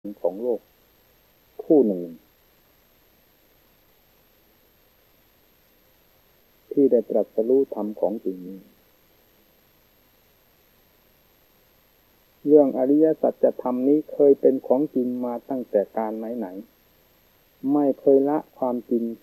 ของโลกผู้หนึ่งที่ได้ตรัสรู้ธรรมของจริงนี้เรื่องอริยสัจธรรมนี้เคยเป็นของจริงมาตั้งแต่การไหนๆไม่เคยละความจริง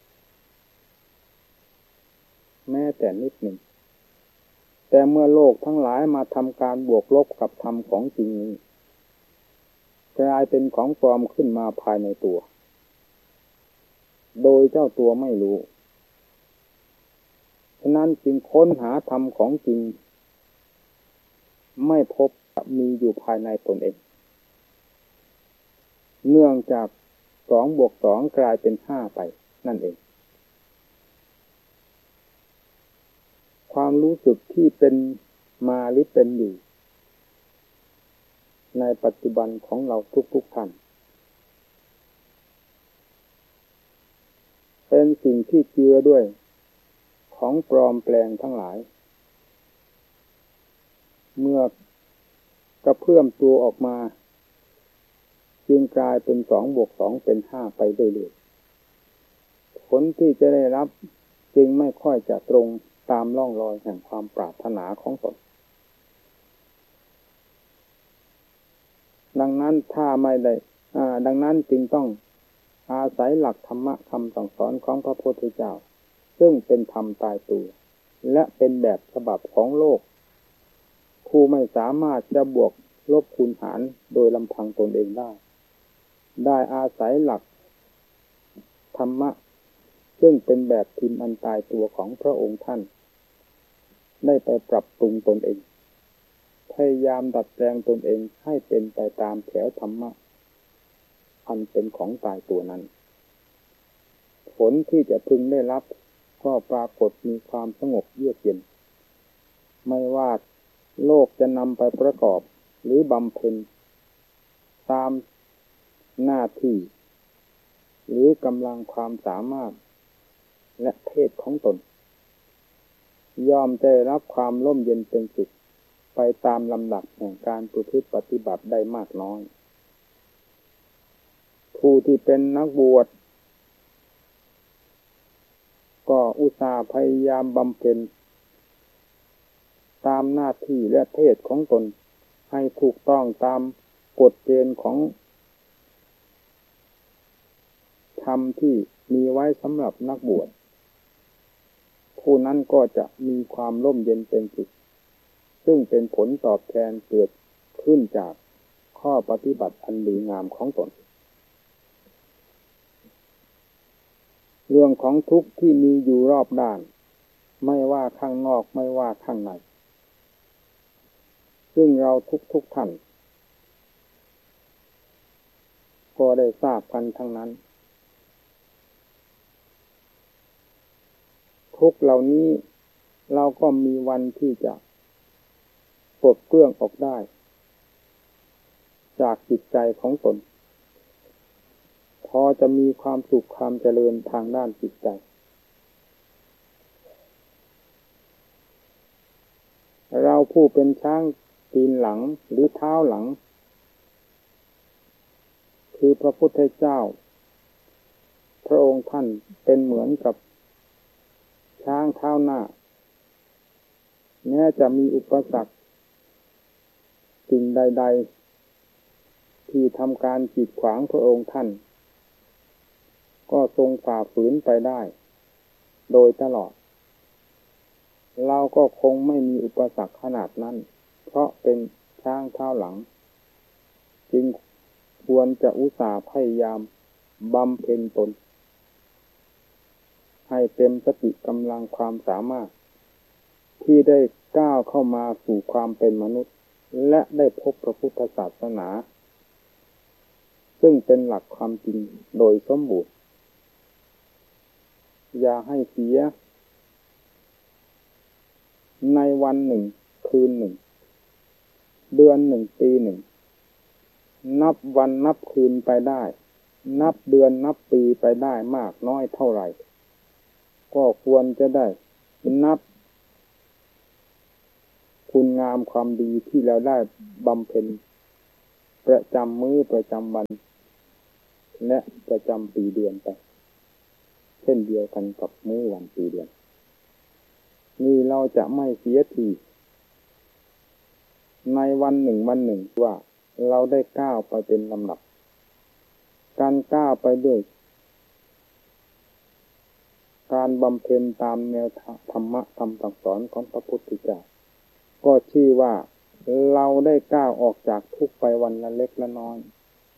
แม้แต่นิดหนึ่งแต่เมื่อโลกทั้งหลายมาทำการบวกลบกับธรรมของจริงนี้กลายเป็นของปลอมขึ้นมาภายในตัวโดยเจ้าตัวไม่รู้ฉะนั้นจึงค้นหาธรรมของจริงไม่พบมีอยู่ภายในตนเองเนื่องจาก2+2กลายเป็น5ไปนั่นเองความรู้สึกที่เป็นมาหรือเป็นอยู่ในปัจจุบันของเราทุกท่านเป็นสิ่งที่เจือด้วยของปลอมแปลงทั้งหลายเมื่อกระเพื่อมตัวออกมาจึงกลายเป็น2+2เป็น5ไปเรื่อยๆผลที่จะได้รับจึงไม่ค่อยจะตรงตามร่องรอยแห่งความปรารถนาของตนดังนั้นถ้าไม่ได้ดังนั้นจึงต้องอาศัยหลักธรรมะคำสั่งสอนของพระพุทธเจ้าซึ่งเป็นธรรมตายตัวและเป็นแบบฉบับของโลกผู้ไม่สามารถจะบวกลบคูณหารโดยลำพังตนเองได้อาศัยหลักธรรมะซึ่งเป็นแบบพิมพ์อันตายตัวของพระองค์ท่านได้ไปปรับปรุงตนเองพยายามดัดแปลงตนเองให้เป็นไปตามแถวธรรมะอันเป็นของตายตัวนั้นผลที่จะพึงได้รับก็ปรากฏมีความสงบเยือกเย็นไม่ว่าโลกจะนำไปประกอบหรือบำเพ็ญตามหน้าที่หรือกำลังความสามารถและเพศของตนย่อมได้รับความร่มเย็นเป็นสุขไปตามลำดับแห่งการประพฤติปฏิบัติได้มากน้อยผู้ที่เป็นนักบวชก็อุตส่าห์พยายามบำเพ็ญตามหน้าที่และเพศของตนให้ถูกต้องตามกฎเกณฑ์ของธรรมที่มีไว้สำหรับนักบวชผู้นั้นก็จะมีความร่มเย็นเป็นสุขซึ่งเป็นผลตอบแทนเกิดขึ้นจากข้อปฏิบัติอันดีงามของตนเรื่องของทุกข์ที่มีอยู่รอบด้านไม่ว่าข้างนอกไม่ว่าข้างในซึ่งเราทุกท่านก็ได้ทราบกันทั้งนั้นทุกข์เหล่านี้เราก็มีวันที่จะปลดเปลื้องออกได้จากจิตใจของตนพอจะมีความสุขความเจริญทางด้านจิตใจเราผู้เป็นช้างตีนหลังหรือเท้าหลังคือพระพุทธเจ้าพระองค์ท่านเป็นเหมือนกับช้างเท้าหน้าแม้จะมีอุปสรรคสิ่งใดๆที่ทำการกีดขวางพระองค์ท่านก็ทรงฝ่าฝืนไปได้โดยตลอดเราก็คงไม่มีอุปสรรคขนาดนั้นเพราะเป็นช้างเท้าหลังจึงควรจะอุตส่าห์พยายามบำเพ็ญตนให้เต็มสติกำลังความสามารถที่ได้ก้าวเข้ามาสู่ความเป็นมนุษย์และได้พบพระพุทธศาสนาซึ่งเป็นหลักความจริงโดยสมบูรณ์อย่าให้เสียในวันหนึ่งคืนหนึ่งเดือนหนึ่งปีหนึ่งนับวันนับคืนไปได้นับเดือนนับปีไปได้มากน้อยเท่าไหร่ก็ควรจะได้นับคุณงามความดีที่เราได้บำเพ็ญประจำมื้อประจำวันและประจำปีเดือนไปเช่นเดียวกันกับมื้อวันปีเดือนนี่เราจะไม่เสียทีในวันหนึ่งว่าเราได้ก้าวไปเป็นลำดับการก้าวไปด้วยการบำเพ็ญตามแนวธรรมะคำสั่งสอนของพระพุทธเจ้าก็ชื่อว่าเราได้ก้าวออกจากทุกข์ไปวันละเล็กละน้อย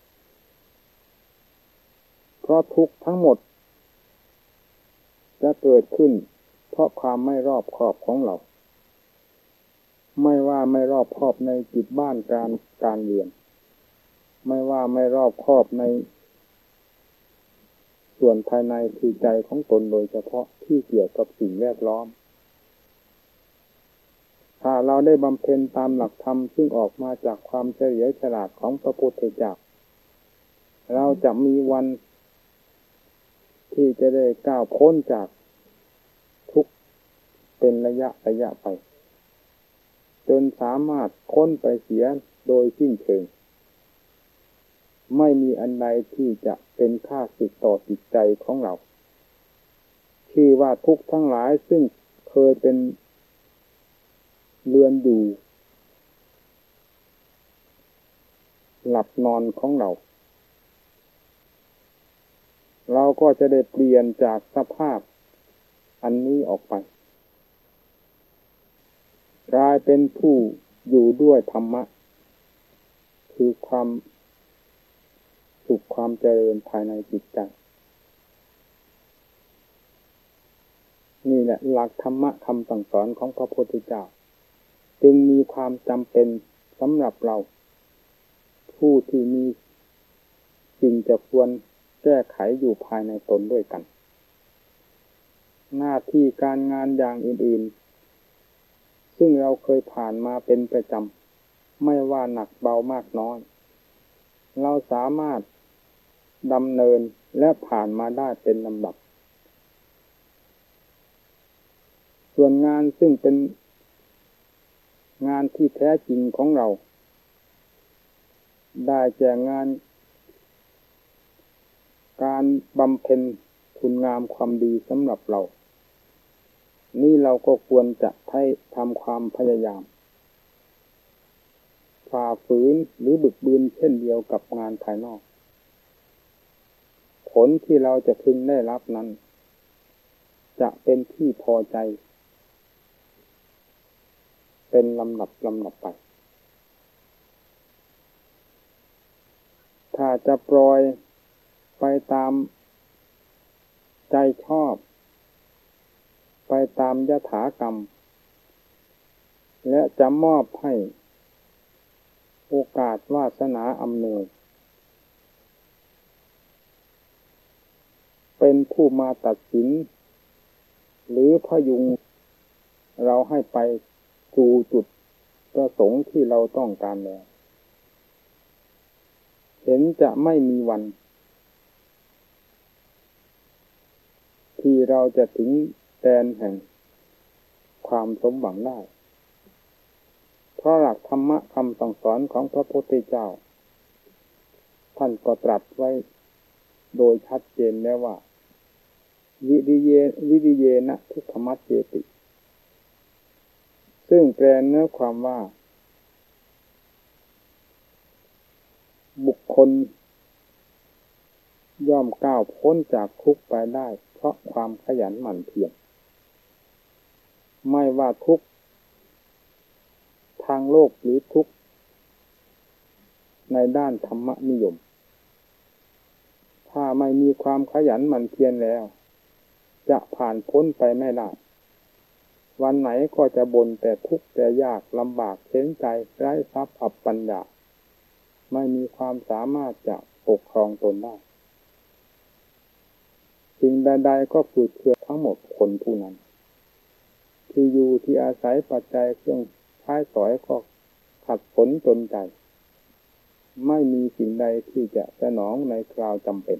เพราะทุกข์ทั้งหมดจะเกิดขึ้นเพราะความไม่รอบคอบของเราไม่ว่าไม่รอบคอบในจิตบ้านการเรียนไม่ว่าไม่รอบคอบในส่วนภายในคือใจของตนโดยเฉพาะที่เกี่ยวกับสิ่งแวดล้อมถ้าเราได้บำเพ็ญตามหลักธรรมซึ่งออกมาจากความเฉลียวฉลาดของพระพุทธเจ้าเราจะมีวันที่จะได้ก้าวพ้นจากทุกข์เป็นระยะไปจนสามารถพ้นไปเสียโดยสิ้นเชิงไม่มีอันใดที่จะเป็นข้าศึกต่อจิตใจของเราชื่อว่าทุกข์ทั้งหลายซึ่งเคยเป็นเรือนอยู่หลับนอนของเราก็จะได้เปลี่ยนจากสภาพอันนี้ออกไปกลายเป็นผู้อยู่ด้วยธรรมะคือความสุขความเจริญภายในจิตใจนี่แหละหลักธรรมะคำสั่งสอนของพระพุทธเจ้าจึงมีความจำเป็นสำหรับเราผู้ที่มีสิ่งจะควรแก้ไขอยู่ภายในตนด้วยกันหน้าที่การงานอย่างอื่นๆซึ่งเราเคยผ่านมาเป็นประจำไม่ว่าหนักเบามากน้อยเราสามารถดำเนินและผ่านมาได้เป็นลำดับส่วนงานซึ่งเป็นงานที่แท้จริงของเราได้แก่งานการบำเพ็ญคุณงามความดีสำหรับเรานี่เราก็ควรจะทำความพยายามฝ่าฝืนหรือบึกบืนเช่นเดียวกับงานภายนอกผลที่เราจะพึงได้รับนั้นจะเป็นที่พอใจเป็นลำดับไปถ้าจะปล่อยไปตามใจชอบไปตามยถากรรมและจะมอบให้โอกาสวาสนาอำนวยเป็นผู้มาตัดสินหรือพยุงเราให้ไปสู่จุดประสงค์ที่เราต้องการแล้วเห็นจะไม่มีวันที่เราจะถึงแดนแห่งความสมหวังได้เพราะหลักธรรมะคำสั่งสอนของพระพุทธเจ้าท่านก็ตรัสไว้โดยชัดเจนแล้วว่าวิริเยนะทุกขมัจเจติซึ่งแปลเนื้อความว่าบุคคลย่อมก้าวพ้นจากทุกข์ไปได้เพราะความขยันหมั่นเพียรไม่ว่าทุกข์ทางโลกหรือทุกข์ในด้านธรรมนิยมถ้าไม่มีความขยันหมั่นเพียรแล้วจะผ่านพ้นไปไม่ได้วันไหนก็จะบ่นแต่ทุกข์แต่ยากลำบากเข็นใจไร้ทรัพย์อับปัญญาไม่มีความสามารถจะปกครองตนได้สิ่งใดๆก็ฝืดเคืองทั้งหมดคนผู้นั้นที่อยู่ที่อาศัยปัจจัยเครื่องใช้สอยก็ขัดสนจนใจไม่มีสิ่งใดที่จะสนองในคราวจำเป็น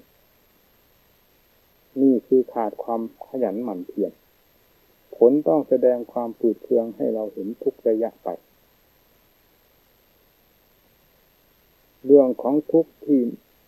นี่คือขาดความขยันหมั่นเพียรผลต้องแสดงความฝืดเคืองให้เราเห็นทุกระยะไปเรื่องของทุกข์ที่